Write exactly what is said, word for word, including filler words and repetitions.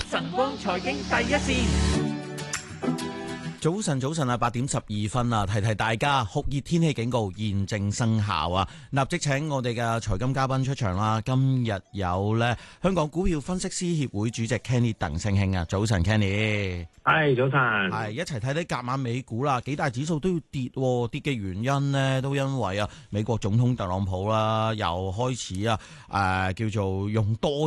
晨光財經第一線。 早晨，早晨啊，八點十二分啊，提提大家，酷熱天氣警告現正生效啊！立即請我哋嘅財金嘉賓出場啦。今日有咧香港股票分析師協會主席 Kenny 鄧聲興啊，早晨 Kenny。 係早晨， 係一齊睇睇隔晚美股啦，幾大指數都要跌，跌嘅原因呢，都因為啊美國總統特朗普啦又開始啊誒、呃、叫做用多